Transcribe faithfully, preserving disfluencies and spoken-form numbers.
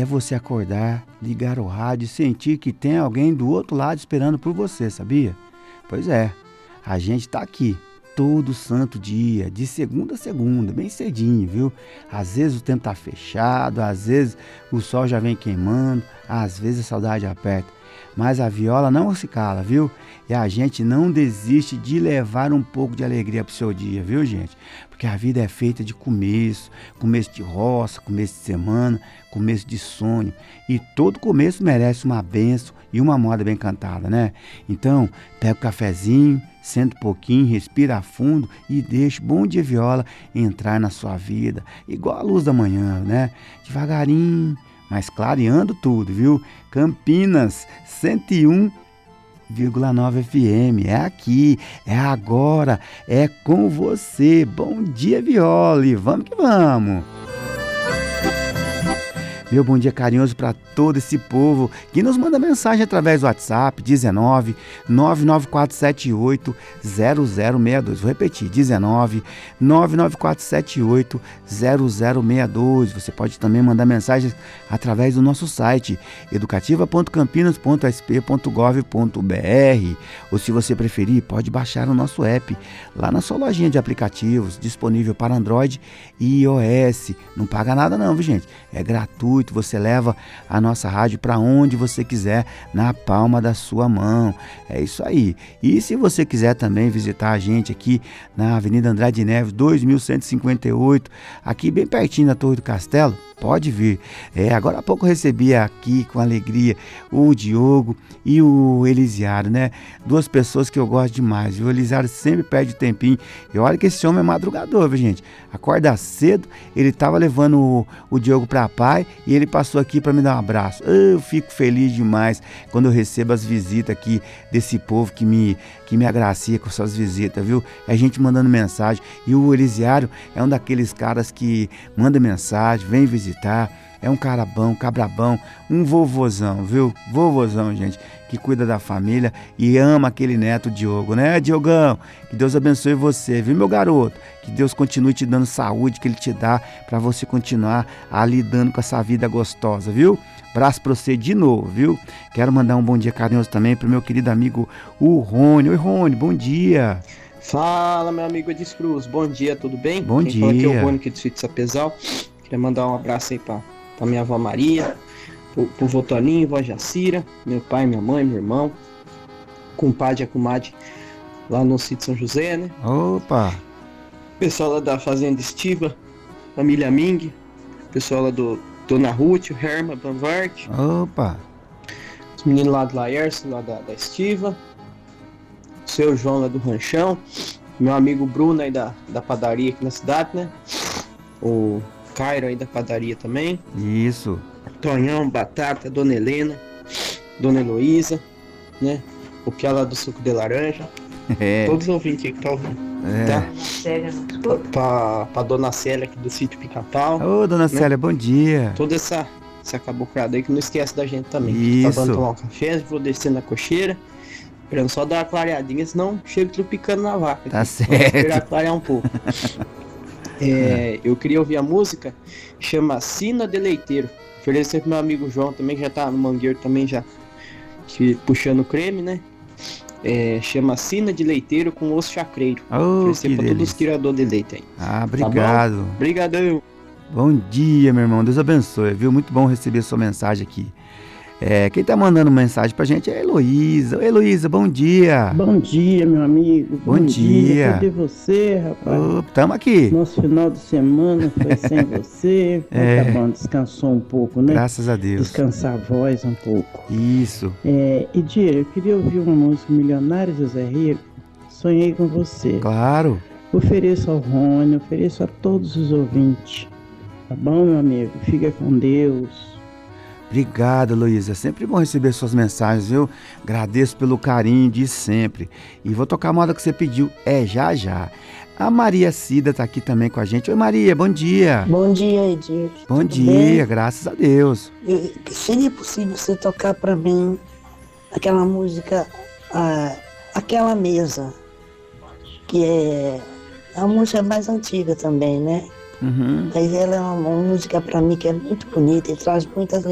é você acordar, ligar o rádio e sentir que tem alguém do outro lado esperando por você, sabia? Pois é, a gente tá aqui todo santo dia, de segunda a segunda, bem cedinho, viu? Às vezes o tempo tá fechado, às vezes o sol já vem queimando, às vezes a saudade aperta. Mas a viola não se cala, viu? E a gente não desiste de levar um pouco de alegria pro seu dia, viu, gente? Porque a vida é feita de começo, começo de roça, começo de semana, começo de sonho. E todo começo merece uma bênção e uma moda bem cantada, né? Então, pega o cafezinho, senta um pouquinho, respira fundo e deixa o Bom Dia Viola entrar na sua vida, igual a luz da manhã, né? Devagarinho, mas clareando tudo, viu? Campinas, cento e um vírgula nove F M, é aqui, é agora, é com você. Bom dia, Viola, e vamos que vamos! Meu bom dia carinhoso para todo esse povo que nos manda mensagem através do WhatsApp dezenove, nove nove quatro sete oito, zero zero seis dois. Vou repetir, dezenove, nove nove quatro sete oito, zero zero seis dois. Você pode também mandar mensagens através do nosso site educativa ponto campinas ponto s p ponto gov ponto b r, ou se você preferir, pode baixar o nosso app lá na sua lojinha de aplicativos, disponível para Android e iOS. Não paga nada não, viu, gente? É gratuito. Você leva a nossa rádio para onde você quiser, na palma da sua mão. É isso aí. E se você quiser também visitar a gente aqui na Avenida Andrade Neves, dois mil cento e cinquenta e oito, aqui bem pertinho da Torre do Castelo, pode vir. É, agora há pouco eu recebi aqui com alegria o Diogo e o Elisiário, né? Duas pessoas que eu gosto demais. O Elisiário sempre perde tempinho. E olha que esse homem é madrugador, viu, gente? Acorda cedo, ele tava levando o, o Diogo pra pai e ele passou aqui para me dar um abraço. Eu fico feliz demais quando eu recebo as visitas aqui desse povo que me, que me agracia com suas visitas, viu? É gente mandando mensagem. E o Elisiário é um daqueles caras que manda mensagem, vem visitar. É um cara bom, cabra bom, um vovozão, viu? Vovozão, gente, que cuida da família e ama aquele neto Diogo, né, Diogão? Que Deus abençoe você, viu, meu garoto? Que Deus continue te dando saúde que Ele te dá para você continuar ali lidando com essa vida gostosa, viu? Abraço pra você de novo, viu? Quero mandar um bom dia carinhoso também pro meu querido amigo, o Rony. Oi, Rony, bom dia. Fala, meu amigo Edis Cruz, bom dia, tudo bem? Bom Quem dia. fala aqui é o Rony, aqui do Sítio Sapezal. Queria mandar um abraço aí pra, pra minha avó Maria, pro, pro vô Toninho, vó Jacira, meu pai, minha mãe, meu irmão, compadre e a comadre lá no Sítio São José, né? Opa! Pessoal lá da Fazenda Estiva, família Ming, pessoal lá do Dona Ruth, o Herma, Banvart. Opa! Os meninos lá do Laércio, lá da, da Estiva, o seu João lá do Ranchão, meu amigo Bruno aí da, da padaria aqui na cidade, né? O Cairo aí da padaria também. Isso. Tonhão, Batata, Dona Helena, Dona Heloísa, né? O Pia lá do suco de laranja. É. Todos os ouvintes aí que estão ouvindo. É. Tá? Pra, pra, pra Dona Célia aqui do sítio Pica-Pau. Ô, Dona né? Célia, bom dia. Toda essa, essa cabocrada aí que não esquece da gente também. Isso. Tá dando tomar um café, vou descer na cocheira. Esperando só dar uma clareadinha, senão chega tropicando na vaca. Tá aqui. certo. Vamos esperar clarear um pouco. É, eu queria ouvir a música, chama Sina de Leiteiro. Oferecer pro meu amigo João também, que já tá no mangueiro também, já que, puxando o creme, né? É, chama Sina de Leiteiro com Osso Chacreiro. Oh, Oferecer que pra todos os delícia. tiradores de leite aí. Ah, Tá obrigado. bom? Obrigadão. Bom dia, meu irmão. Deus abençoe, viu? Muito bom receber sua mensagem aqui. É, quem tá mandando mensagem pra gente é a Heloísa. Oi, Heloísa, bom dia. Bom dia, meu amigo. Bom dia. Cadê você, rapaz? Ô, tamo aqui. Nosso final de semana foi sem você. Mas É. tá bom, descansou um pouco, né? Graças a Deus. Descansar a voz um pouco. Isso. É, Edir, eu queria ouvir uma música Milionários José Rico. Sonhei com você. Claro. Ofereço ao Rony, ofereço a todos os ouvintes. Tá bom, meu amigo? Fica com Deus. Obrigado, Heloísa. É sempre bom receber suas mensagens, viu? Agradeço pelo carinho de sempre. E vou tocar a moda que você pediu, é já já. A Maria Cida tá aqui também com a gente. Oi, Maria, bom dia. Bom dia, Edir. Bom Tudo dia, bem? graças a Deus. Eu- seria possível você tocar pra mim aquela música, ah, Aquela Mesa, que é a música mais antiga também, né? Uhum. Mas ela é uma, uma música pra mim que é muito bonita e traz muitas